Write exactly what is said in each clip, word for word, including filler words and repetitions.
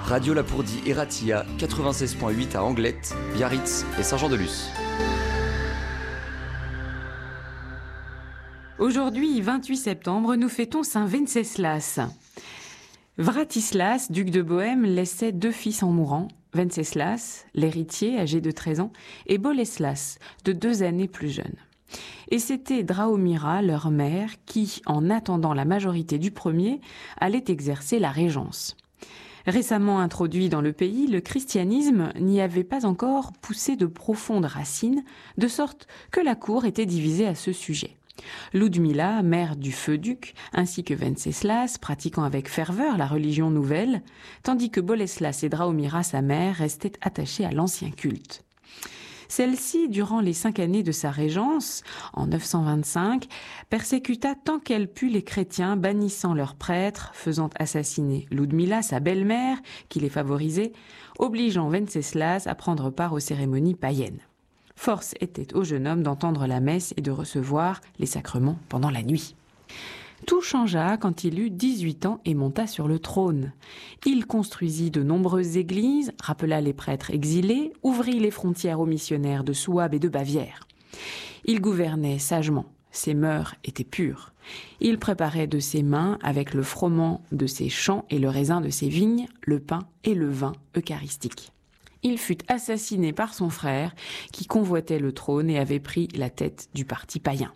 Radio Lapourdie et Ratia, quatre-vingt-seize virgule huit à Anglette, Biarritz et Saint-Jean-de-Luz. Aujourd'hui, vingt-huit septembre, nous fêtons Saint Venceslas. Vratislas, duc de Bohême, laissait deux fils en mourant, Venceslas, l'héritier, âgé de treize ans, et Boleslas, de deux années plus jeune. Et c'était Drahomira, leur mère, qui, en attendant la majorité du premier, allait exercer la régence. Récemment introduit dans le pays, le christianisme n'y avait pas encore poussé de profondes racines, de sorte que la cour était divisée à ce sujet. Ludmila, mère du feu-duc, ainsi que Venceslas, pratiquant avec ferveur la religion nouvelle, tandis que Boleslas et Drahomira, sa mère, restaient attachés à l'ancien culte. Celle-ci, durant les cinq années de sa régence, en neuf cent vingt-cinq, persécuta tant qu'elle put les chrétiens, bannissant leurs prêtres, faisant assassiner Ludmila, sa belle-mère, qui les favorisait, obligeant Venceslas à prendre part aux cérémonies païennes. Force était au jeune homme d'entendre la messe et de recevoir les sacrements pendant la nuit. Tout changea quand il eut dix-huit ans et monta sur le trône. Il construisit de nombreuses églises, rappela les prêtres exilés, ouvrit les frontières aux missionnaires de Souabe et de Bavière. Il gouvernait sagement, ses mœurs étaient pures. Il préparait de ses mains, avec le froment de ses champs et le raisin de ses vignes, le pain et le vin eucharistique. Il fut assassiné par son frère, qui convoitait le trône et avait pris la tête du parti païen.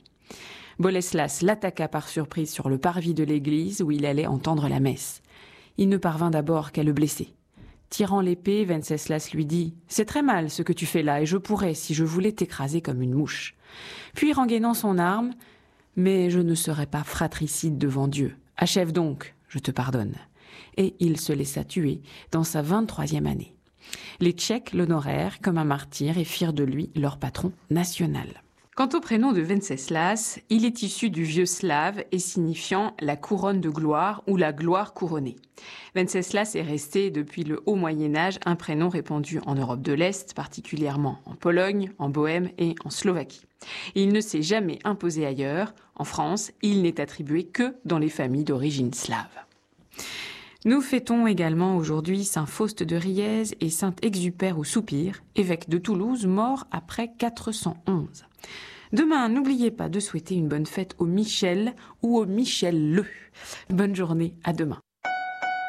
Boleslas l'attaqua par surprise sur le parvis de l'église où il allait entendre la messe. Il ne parvint d'abord qu'à le blesser. Tirant l'épée, Venceslas lui dit « C'est très mal ce que tu fais là, et je pourrais, si je voulais, t'écraser comme une mouche. » Puis rengainant son arme, « Mais je ne serai pas fratricide devant Dieu. Achève donc, je te pardonne. » Et il se laissa tuer dans sa vingt-troisième année. Les Tchèques l'honorèrent comme un martyr et firent de lui leur patron national. Quant au prénom de Venceslas, il est issu du vieux slave et signifiant la couronne de gloire ou la gloire couronnée. Venceslas est resté depuis le haut Moyen-Âge un prénom répandu en Europe de l'Est, particulièrement en Pologne, en Bohême et en Slovaquie. Il ne s'est jamais imposé ailleurs. En France, il n'est attribué que dans les familles d'origine slave. Nous fêtons également aujourd'hui Saint Faust de Riez et Saint Exupère ou Soupir, évêque de Toulouse, mort après quatre cent onze. Demain, n'oubliez pas de souhaiter une bonne fête au Michel ou au Michel-le. Bonne journée, à demain.